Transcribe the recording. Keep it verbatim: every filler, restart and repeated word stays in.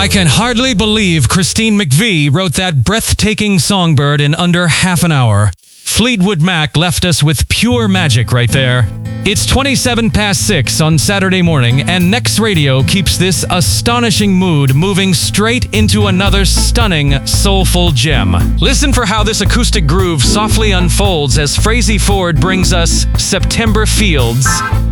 I can hardly believe Christine McVie wrote that breathtaking songbird in under half an hour. Fleetwood Mac left us with pure magic right there. It's twenty-seven past six on Saturday morning, and Next Radio keeps this astonishing mood moving straight into another stunning, soulful gem. Listen for how this acoustic groove softly unfolds as Frazey Ford brings us September Fields.